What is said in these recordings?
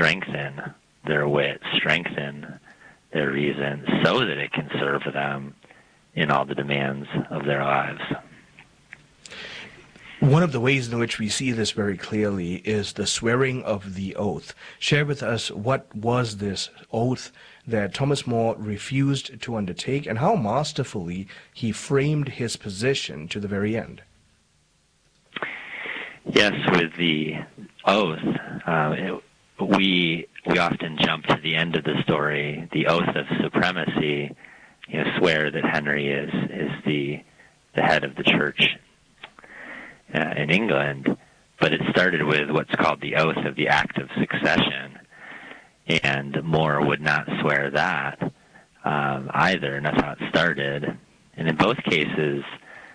strengthen their wit, strengthen their reason, so that it can serve them in all the demands of their lives. One of the ways in which we see this very clearly is the swearing of the oath. Share with us what was this oath that Thomas More refused to undertake, and how masterfully he framed his position to the very end. Yes, with the oath, we often jump to the end of the story, the oath of supremacy, swear that Henry is the head of the church in England, but it started with what's called the oath of the Act of Succession, and More would not swear that either, and that's how it started. And in both cases,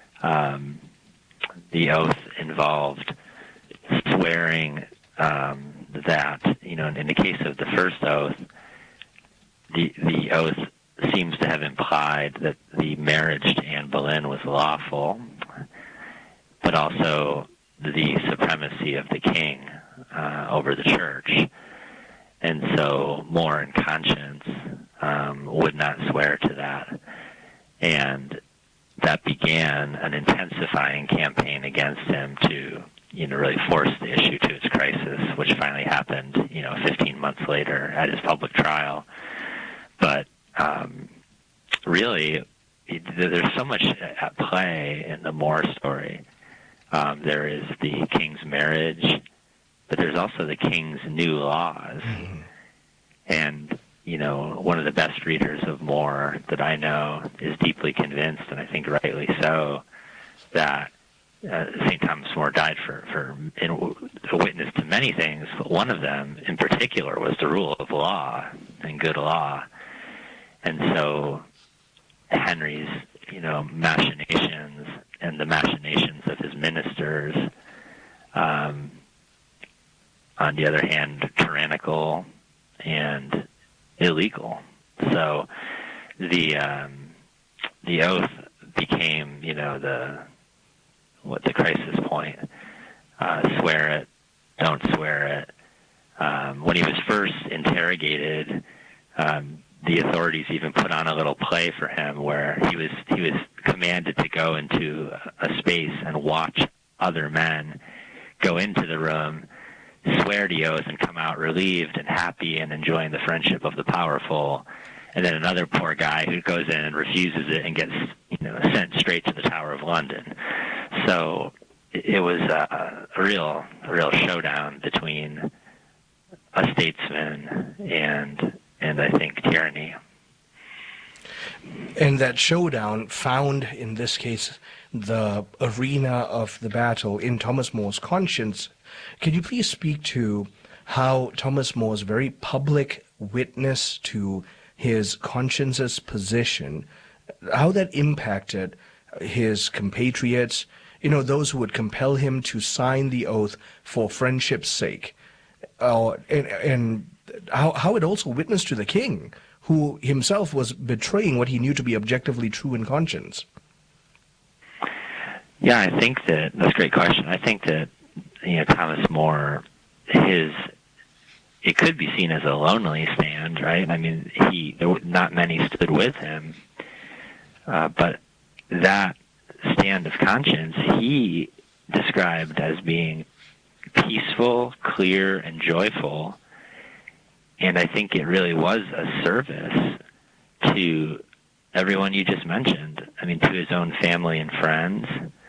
the oath involved swearing that, in the case of the first oath, the oath seems to have implied that the marriage to Anne Boleyn was lawful, but also the supremacy of the king over the church. And so More in conscience would not swear to that. And that began an intensifying campaign against him to, really force the issue to its crisis, which finally happened, 15 months later at his public trial. But really, there's so much at play in the More story. There is the king's marriage, but there's also the king's new laws. Mm-hmm. And, one of the best readers of More that I know is deeply convinced, and I think rightly so, that St. Thomas More died for a witness to many things, but one of them in particular was the rule of law and good law. And so Henry's, machinations and the machinations of his ministers, on the other hand, tyrannical and illegal. So the oath became, the crisis point. Swear it, don't swear it. When he was first interrogated, the authorities even put on a little play for him where he was commanded to go into a space and watch other men go into the room, swear the oath, and come out relieved and happy and enjoying the friendship of the powerful. And then another poor guy who goes in and refuses it and gets, sent straight to the Tower of London. So it was a real showdown between a statesman and I think tyranny. And that showdown found, in this case, the arena of the battle in Thomas More's conscience. Can you please speak to how Thomas More's very public witness to his conscience's position, how that impacted his compatriots, those who would compel him to sign the oath for friendship's sake, and how it also witnessed to the king, who himself was betraying what he knew to be objectively true in conscience? Yeah, I think that's a great question. I think that, Thomas More, it could be seen as a lonely stand, right? I mean, there were not many stood with him, but that stand of conscience he described as being peaceful, clear, and joyful. And I think it really was a service to everyone you just mentioned. I mean, to his own family and friends,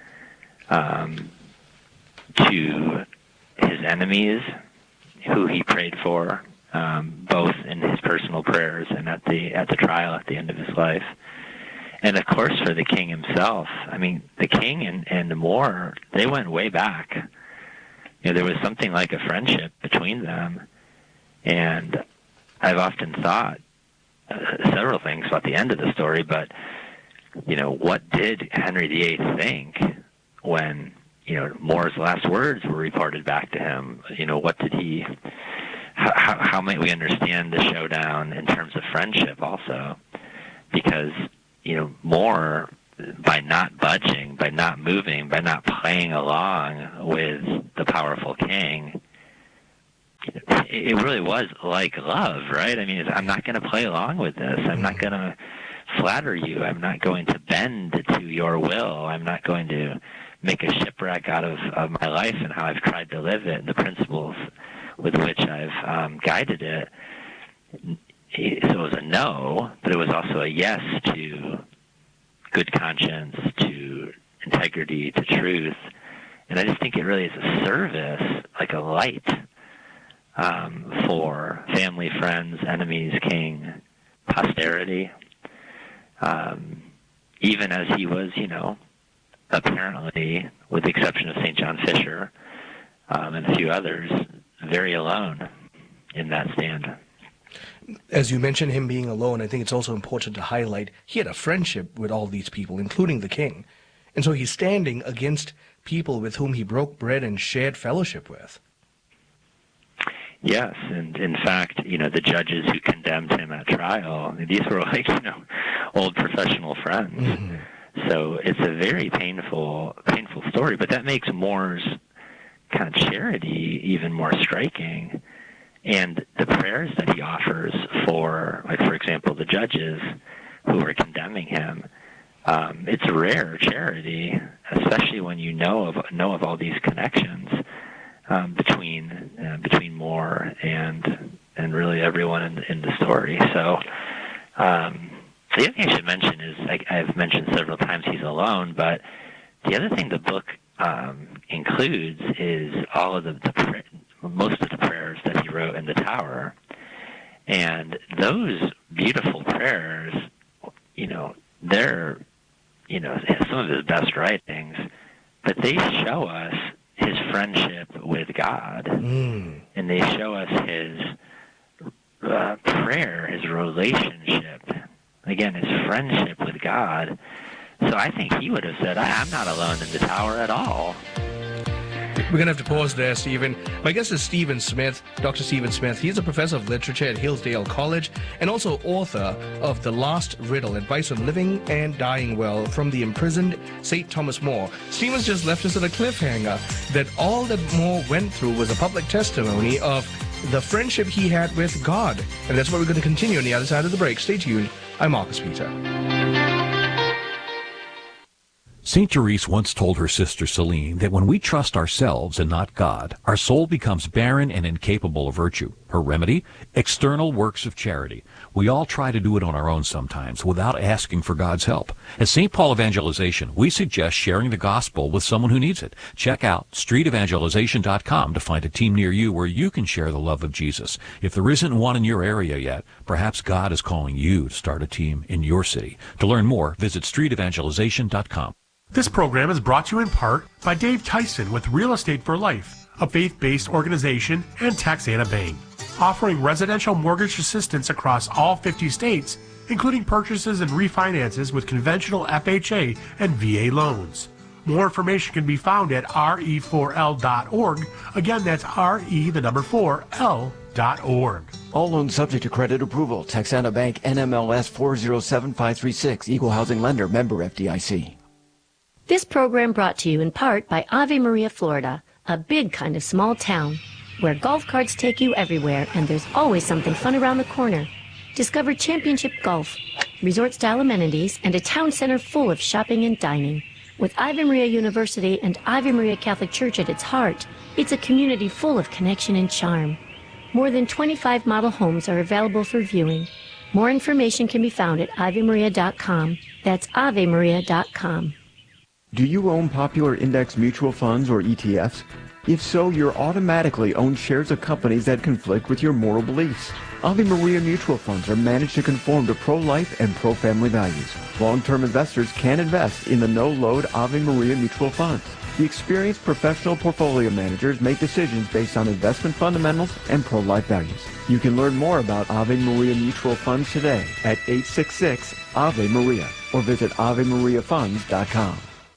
to his enemies, who he prayed for, both in his personal prayers and at the trial at the end of his life. And of course for the king himself. I mean, the king and More, they went way back. There was something like a friendship between them. And I've often thought several things about the end of the story, but, what did Henry VIII think when, More's last words were reported back to him? What did he... How might we understand the showdown in terms of friendship also? Because, More, by not budging, by not moving, by not playing along with the powerful king, it really was like love, right? I mean, I'm not going to play along with this. I'm not going to flatter you. I'm not going to bend to your will. I'm not going to make a shipwreck out of my life and how I've tried to live it and the principles with which I've guided it. So it was a no, but it was also a yes to good conscience, to integrity, to truth. And I just think it really is a service, like a light, for family, friends, enemies, king, posterity. Even as he was, apparently, with the exception of St. John Fisher and a few others, very alone in that stand. As you mentioned him being alone, I think it's also important to highlight he had a friendship with all these people, including the king. And so he's standing against people with whom he broke bread and shared fellowship with. Yes, and in fact, the judges who condemned him at trial, these were old professional friends. Mm-hmm. So it's a very painful story, but that makes More's kind of charity even more striking. And the prayers that he offers for, for example, the judges who are condemning him, it's a rare charity, especially when you know of all these connections between More and really everyone in the story. So the other thing I should mention is I've mentioned several times he's alone, but the other thing the book includes is all of most of the prayers that he wrote in the tower. And those beautiful prayers, they're, some of his best writings, but they show us his friendship with God. And they show us his prayer, his relationship, again, his friendship with God. So I think he would have said, I'm not alone in the tower at all. We're going to have to pause there, Stephen. My guest is Stephen Smith, Dr. Stephen Smith. He's a professor of literature at Hillsdale College and also author of The Last Riddle, Advice on Living and Dying Well from the Imprisoned St. Thomas More. Stephen's just left us at a cliffhanger that all that More went through was a public testimony of the friendship he had with God. And that's what we're going to continue on the other side of the break. Stay tuned. I'm Marcus Peter. St. Therese once told her sister Celine that when we trust ourselves and not God, our soul becomes barren and incapable of virtue. Her remedy? External works of charity. We all try to do it on our own sometimes without asking for God's help. At St. Paul Evangelization, we suggest sharing the gospel with someone who needs it. Check out streetevangelization.com to find a team near you where you can share the love of Jesus. If there isn't one in your area yet, perhaps God is calling you to start a team in your city. To learn more, visit streetevangelization.com. This program is brought to you in part by Dave Tyson with Real Estate for Life, a faith-based organization, and Taxana Bank, offering residential mortgage assistance across all 50 states, including purchases and refinances with conventional FHA and VA loans. More information can be found at re4l.org. Again, that's re4l.org. All loans subject to credit approval. Taxana Bank, NMLS 407536, Equal Housing Lender, member FDIC. This program brought to you in part by Ave Maria, Florida, a big kind of small town where golf carts take you everywhere and there's always something fun around the corner. Discover championship golf, resort-style amenities, and a town center full of shopping and dining. With Ave Maria University and Ave Maria Catholic Church at its heart, it's a community full of connection and charm. More than 25 model homes are available for viewing. More information can be found at avemaria.com. That's avemaria.com. Do you own popular index mutual funds or ETFs? If so, you're automatically own shares of companies that conflict with your moral beliefs. Ave Maria mutual funds are managed to conform to pro-life and pro-family values. Long-term investors can invest in the no-load Ave Maria mutual funds. The experienced professional portfolio managers make decisions based on investment fundamentals and pro-life values. You can learn more about Ave Maria mutual funds today at 866 Ave Maria or visit AveMariaFunds.com.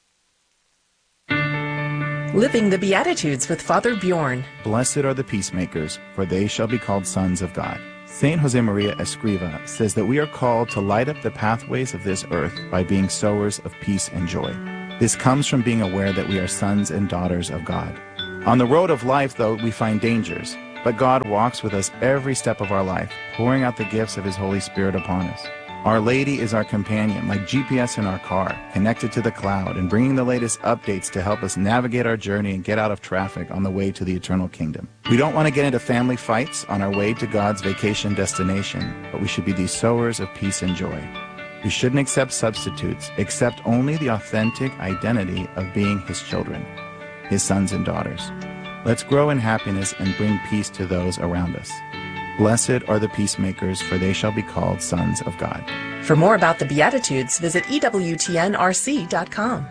Living the Beatitudes with Father Bjorn. Blessed are the peacemakers, for they shall be called sons of God. Saint Josemaria Escriva says that we are called to light up the pathways of this earth by being sowers of peace and joy. This comes from being aware that we are sons and daughters of God. On the road of life, though, we find dangers. But God walks with us every step of our life, pouring out the gifts of His Holy Spirit upon us. Our Lady is our companion, like GPS in our car, connected to the cloud and bringing the latest updates to help us navigate our journey and get out of traffic on the way to the eternal kingdom. We don't want to get into family fights on our way to God's vacation destination, but we should be these sowers of peace and joy. We shouldn't accept substitutes, accept only the authentic identity of being His children, His sons and daughters. Let's grow in happiness and bring peace to those around us. Blessed are the peacemakers, for they shall be called sons of God. For more about the Beatitudes, visit EWTNRC.com.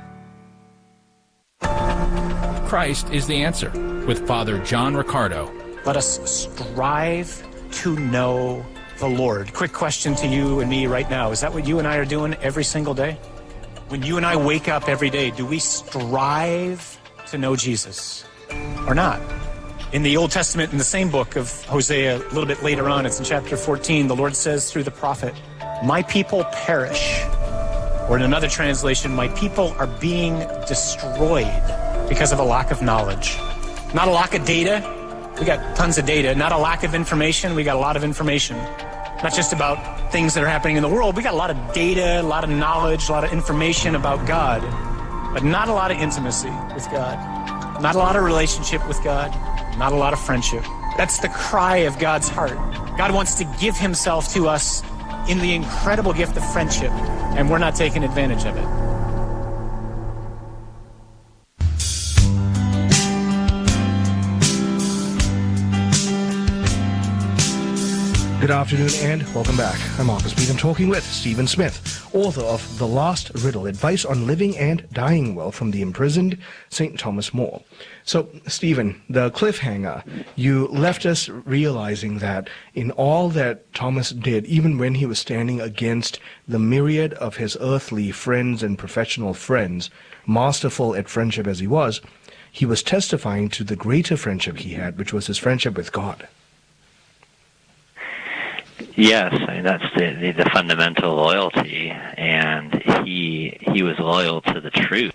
Christ is the answer, with Father John Riccardo. Let us strive to know the Lord. Quick question to you and me right now. Is that what you and I are doing every single day? When you and I wake up every day, do we strive to know Jesus or not? In the Old Testament, in the same book of Hosea, a little bit later on, it's in chapter 14, the Lord says through the prophet, "My people perish." Or in another translation, "My people are being destroyed because of a lack of knowledge." Not a lack of data. We got tons of data. Not a lack of information. We got a lot of information. Not just about things that are happening in the world. We got a lot of data, a lot of knowledge, a lot of information about God, but not a lot of intimacy with God. Not a lot of relationship with God. Not a lot of friendship. That's the cry of God's heart. God wants to give Himself to us in the incredible gift of friendship, and we're not taking advantage of it. Good afternoon and welcome back. I'm Marcus Beat. I'm talking with Stephen Smith, author of The Last Riddle, Advice on Living and Dying Well from the Imprisoned St. Thomas More. So, Stephen, the cliffhanger, you left us realizing that in all that Thomas did, even when he was standing against the myriad of his earthly friends and professional friends, masterful at friendship as he was testifying to the greater friendship he had, which was his friendship with God. Yes, I mean, that's the fundamental loyalty, and he was loyal to the truth,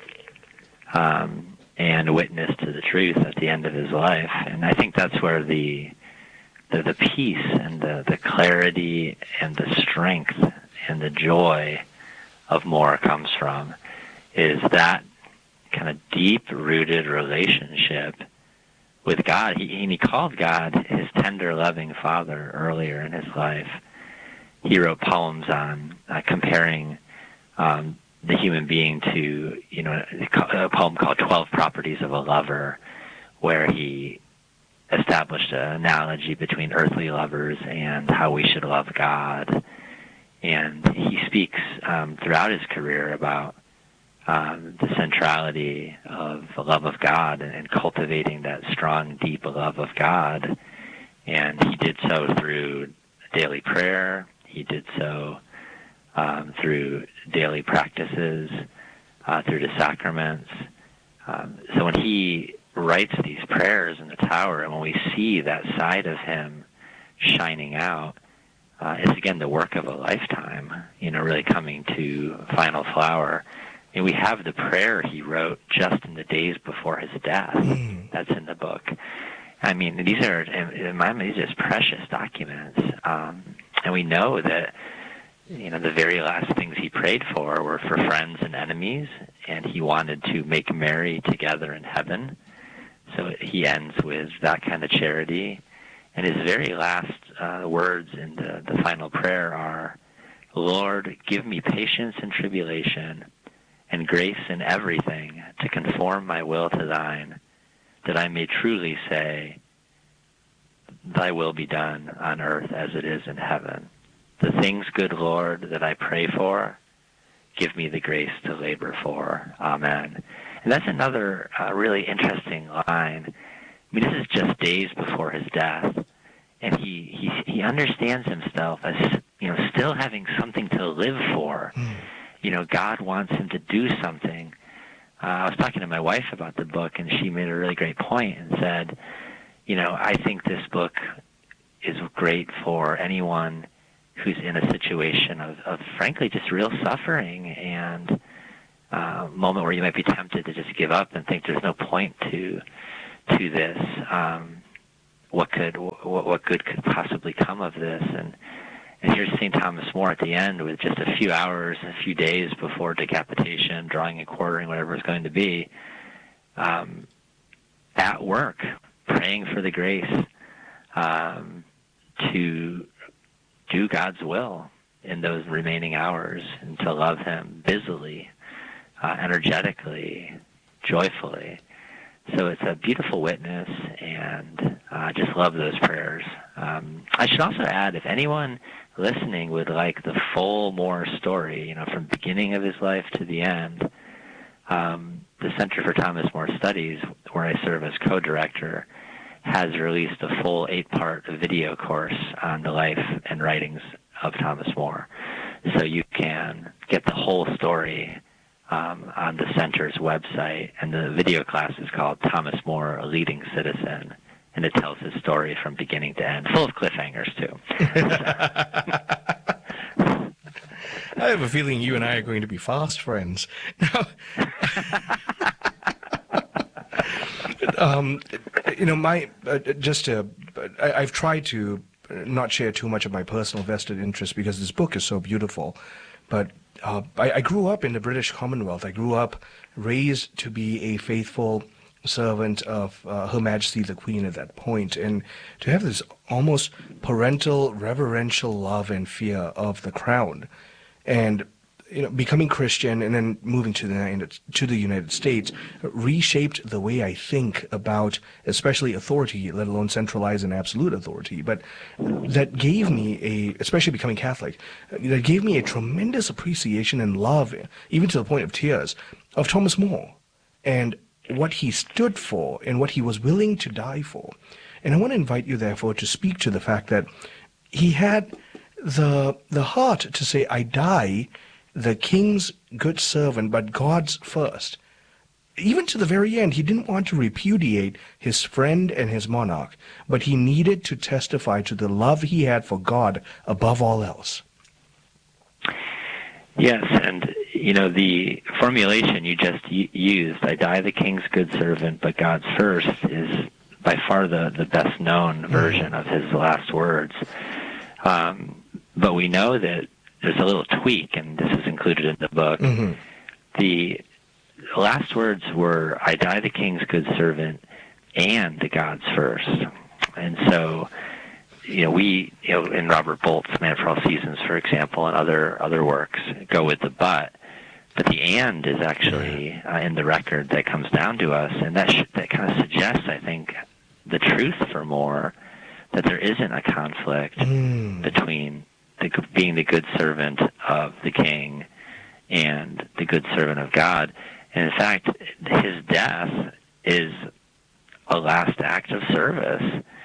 and witnessed to the truth at the end of his life. And I think that's where the peace and the clarity and the strength and the joy of More comes from, is that kind of deep-rooted relationship with God. He called God his tender, loving Father earlier in his life. He wrote poems on comparing the human being to, a poem called 12 Properties of a Lover, where he established an analogy between earthly lovers and how we should love God. And he speaks throughout his career about the centrality of the love of God and cultivating that strong, deep love of God. And he did so through daily prayer. He did so through daily practices, through the sacraments. So when he writes these prayers in the tower, and when we see that side of him shining out, it's again the work of a lifetime, really coming to final flower. And we have the prayer he wrote just in the days before his death. That's in the book. I mean, these are, in my mind, these are just precious documents. And we know that, the very last things he prayed for were for friends and enemies, and he wanted to make merry together in heaven. So he ends with that kind of charity. And his very last words in the final prayer are, "Lord, give me patience in tribulation, and grace in everything to conform my will to thine, that I may truly say, thy will be done on earth as it is in heaven. The things, good Lord, that I pray for, give me the grace to labor for. Amen." And that's another really interesting line. I mean, this is just days before his death, and he understands himself as, still having something to live for. God wants him to do something. I was talking to my wife about the book, and she made a really great point and said, I think this book is great for anyone who's in a situation of frankly, just real suffering and a moment where you might be tempted to just give up and think there's no point to this. what good could possibly come of this? And here's St. Thomas More at the end with just a few hours, a few days before decapitation, drawing and quartering, whatever it's going to be, at work, praying for the grace to do God's will in those remaining hours and to love him busily, energetically, joyfully. So it's a beautiful witness, and I just love those prayers. I should also add, if anyone listening would like the full More story, from beginning of his life to the end, the Center for Thomas More Studies, where I serve as co-director, has released a full 8-part video course on the life and writings of Thomas More. So you can get the whole story on the center's website, and the video class is called Thomas More, A Leading Citizen, and it tells his story from beginning to end, full of cliffhangers, too. I have a feeling you and I are going to be fast friends. I've tried to not share too much of my personal vested interest because this book is so beautiful, but I grew up in the British Commonwealth. I grew up raised to be a faithful servant of Her Majesty the Queen at that point, and to have this almost parental, reverential love and fear of the crown, and becoming Christian and then moving to the United States reshaped the way I think about especially authority, let alone centralized and absolute authority. But that gave me especially becoming Catholic, that gave me a tremendous appreciation and love, even to the point of tears, of Thomas More and what he stood for and what he was willing to die for. And I want to invite you, therefore, to speak to the fact that he had the heart to say, I die the king's good servant, but God's first. Even to the very end, he didn't want to repudiate his friend and his monarch, but he needed to testify to the love he had for God above all else. Yes, and the formulation you just used, I die the king's good servant, but God's first, is by far the best known version of his last words. But we know that there's a little tweak, and this is included in the book. Mm-hmm. The last words were, I die the king's good servant and the God's first. And so, we, in Robert Bolt's Man for All Seasons, for example, and other works, go with the but the and is actually in the record that comes down to us, and that kind of suggests, I think, the truth for More, that there isn't a conflict between being the good servant of the king and the good servant of God. And in fact, his death is a last act of service.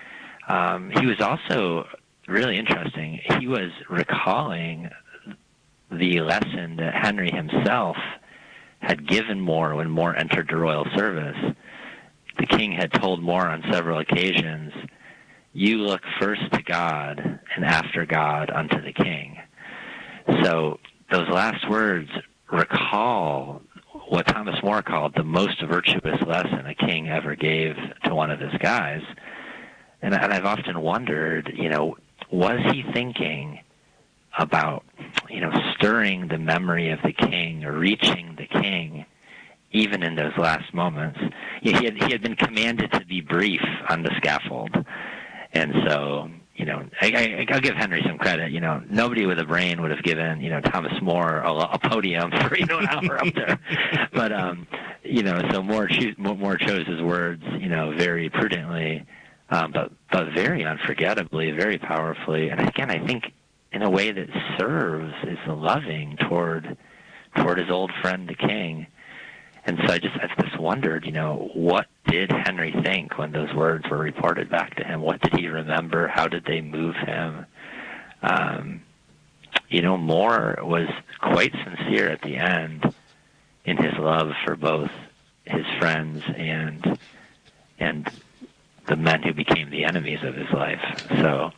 He was also really interesting. He was recalling the lesson that Henry himself had given More when More entered the royal service. The king had told More on several occasions, you look first to God, and after God unto the king. So those last words recall what Thomas More called the most virtuous lesson a king ever gave to one of his guys. And I've often wondered, was he thinking about, stirring the memory of the king or reaching the king even in those last moments? He had been commanded to be brief on the scaffold. And so, I'll give Henry some credit. Nobody with a brain would have given, Thomas More a podium for, an hour up there. But, so More chose his words, very prudently, but very unforgettably, very powerfully. And again, I think in a way that serves, is loving toward his old friend, the king. And so I've just wondered, what did Henry think when those words were reported back to him? What did he remember? How did they move him? More was quite sincere at the end in his love for both his friends and the men who became the enemies of his life. So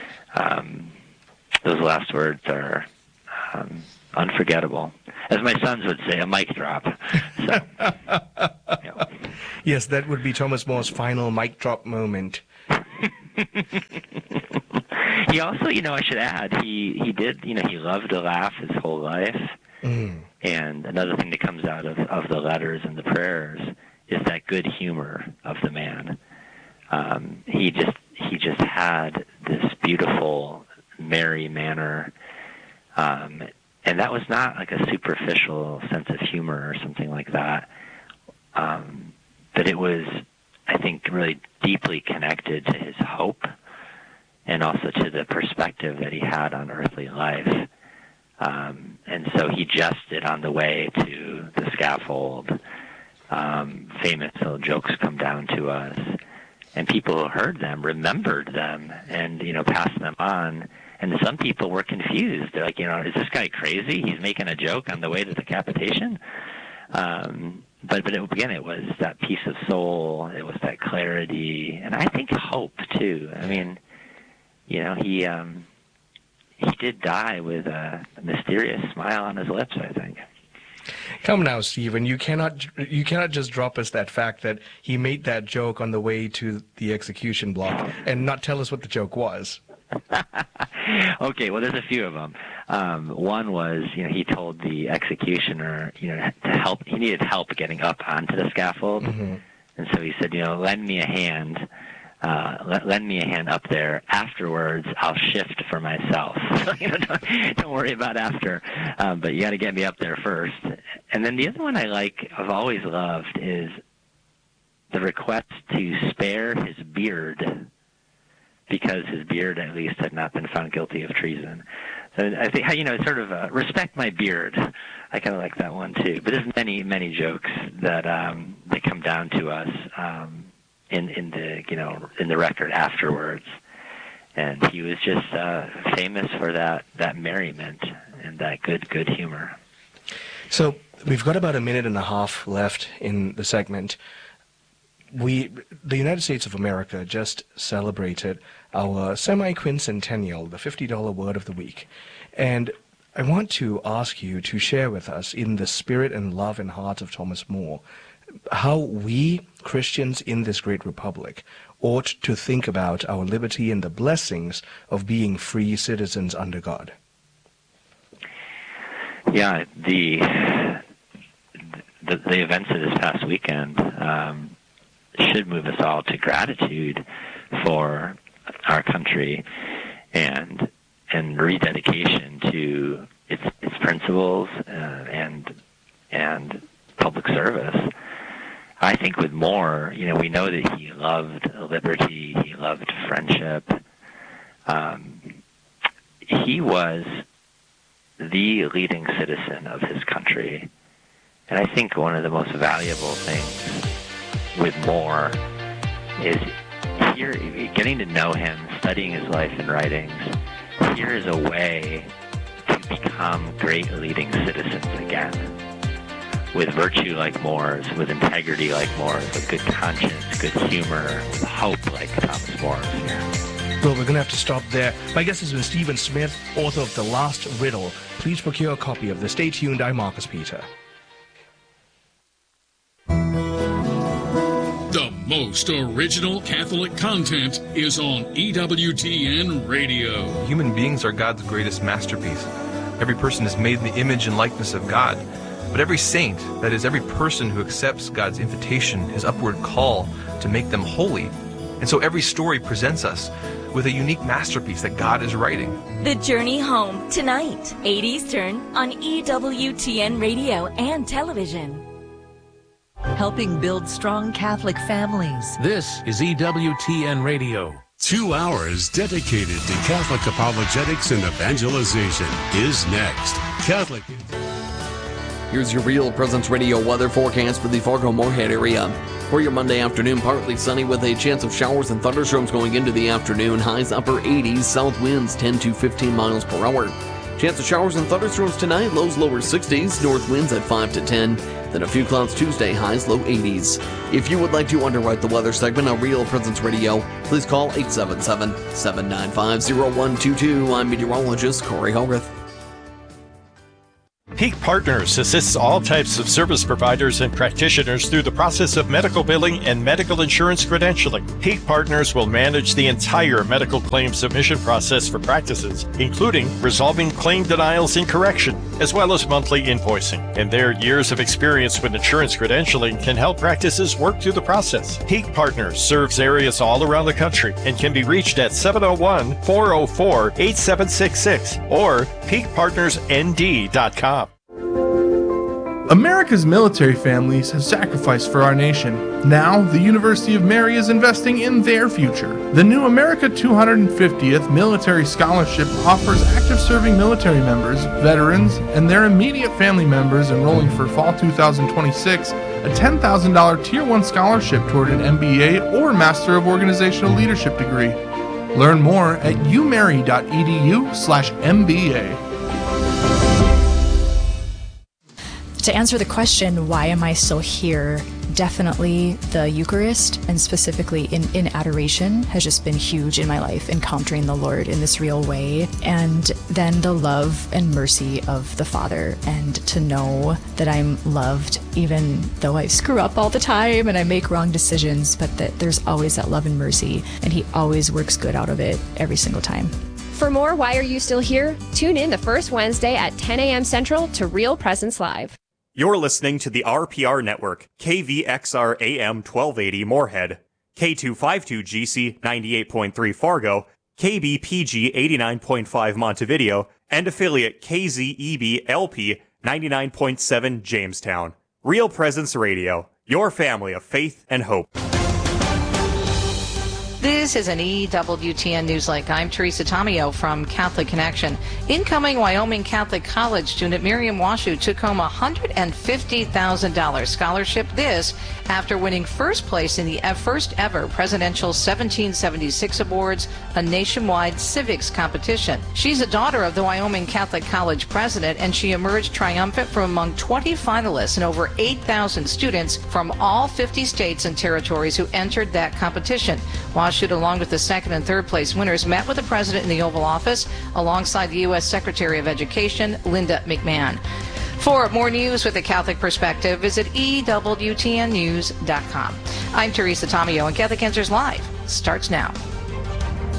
those last words are unforgettable. As my sons would say, a mic drop. So, Yes, that would be Thomas More's final mic drop moment. He also, I should add, he did, he loved to laugh his whole life. Mm. And another thing that comes out of the letters and the prayers is that good humor of the man. He just had this beautiful, merry manner, and that was not like a superficial sense of humor or something like that. But it was, I think, really deeply connected to his hope and also to the perspective that he had on earthly life. And so he jested on the way to the scaffold. Famous little jokes come down to us, and people who heard them remembered them and, passed them on. And some people were confused. They're like, is this guy crazy? He's making a joke on the way to the decapitation? But again, it was that peace of soul. It was that clarity, and I think hope too. I mean, he did die with a mysterious smile on his lips, I think. Come now, Stephen. You cannot just drop us that fact that he made that joke on the way to the execution block and not tell us what the joke was. Okay, well, there's a few of them. One was, he told the executioner, to help. He needed help getting up onto the scaffold, mm-hmm. And so he said, lend me a hand. Lend me a hand up there. Afterwards, I'll shift for myself. Don't worry about after. But you got to get me up there first. And then the other one I've always loved, is the request to spare his beard, because his beard at least had not been found guilty of treason. So I think, sort of respect my beard. I kind of like that one too. But there's many, many jokes that that come down to us in the record afterwards. And he was just famous for that merriment and that good humor. So we've got about a minute and a half left in the segment. The United States of America just celebrated our semi-quincentennial, the $50 word of the week. And I want to ask you to share with us, in the spirit and love and heart of Thomas More, how we, Christians in this great republic, ought to think about our liberty and the blessings of being free citizens under God. Yeah, the events of this past weekend should move us all to gratitude for our country and rededication to its principles and public service. I think with More, we know that he loved liberty, he loved friendship. He was the leading citizen of his country, and I think one of the most valuable things with More is here, getting to know him, studying his life and writings. Here is a way to become great leading citizens again, with virtue like More's, with integrity like More's, with good conscience, good humor, with hope like Thomas More's here. Well, we're going to have to stop there. My guest has been Stephen Smith, author of The Last Riddle. Please procure a copy of this. Stay tuned. I'm Marcus Peter. The most original Catholic content is on EWTN Radio. Human beings are God's greatest masterpiece. Every person is made in the image and likeness of God. But every saint, that is, every person who accepts God's invitation, his upward call to make them holy. And so every story presents us with a unique masterpiece that God is writing. The Journey Home, tonight, 8 Eastern, on EWTN Radio and television. Helping build strong Catholic families. This is EWTN Radio. 2 hours dedicated to Catholic apologetics and evangelization is next. Catholic. Here's your Real Presence Radio weather forecast for the Fargo-Moorhead area. For your Monday afternoon, partly sunny with a chance of showers and thunderstorms going into the afternoon. Highs upper 80s, south winds 10 to 15 miles per hour. Chance of showers and thunderstorms tonight, lows lower 60s, north winds at 5 to 10. Then a few clouds Tuesday, highs low 80s. If you would like to underwrite the weather segment on Real Presence Radio, please call 877-795-0122. I'm meteorologist Corey Hogarth. Peak Partners assists all types of service providers and practitioners through the process of medical billing and medical insurance credentialing. Peak Partners will manage the entire medical claim submission process for practices, including resolving claim denials and correction, as well as monthly invoicing. And their years of experience with insurance credentialing can help practices work through the process. Peak Partners serves areas all around the country and can be reached at 701-404-8766 or peakpartnersnd.com. America's military families have sacrificed for our nation. Now, the University of Mary is investing in their future. The new America 250th Military Scholarship offers active serving military members, veterans, and their immediate family members enrolling for fall 2026 a $10,000 Tier 1 scholarship toward an MBA or Master of Organizational Leadership degree. Learn more at umary.edu/MBA. To answer the question, why am I still here? Definitely the Eucharist, and specifically in adoration, has just been huge in my life, encountering the Lord in this real way. And then the love and mercy of the Father, and to know that I'm loved even though I screw up all the time and I make wrong decisions, but that there's always that love and mercy, and He always works good out of it every single time. For more Why Are You Still Here? Tune in the first Wednesday at 10 a.m. Central to Real Presence Live. You're listening to the RPR Network, KVXR AM 1280 Moorhead, K252GC 98.3 Fargo, KBPG 89.5 Montevideo, and affiliate KZEB LP 99.7 Jamestown. Real Presence Radio, your family of faith and hope. This is an EWTN Newslink. I'm Teresa Tomeo from Catholic Connection. Incoming Wyoming Catholic College student Miriam Washu took home a $150,000 scholarship. This after winning first place in the first ever Presidential 1776 Awards, a nationwide civics competition. She's a daughter of the Wyoming Catholic College president, and she emerged triumphant from among 20 finalists and over 8,000 students from all 50 states and territories who entered that competition. Washu, along with the second and third place winners, met with the president in the Oval Office alongside the U.S. Secretary of Education, Linda McMahon. For more news with a Catholic perspective, visit EWTNnews.com. I'm Teresa Tomeo, and Catholic Answers Live starts now.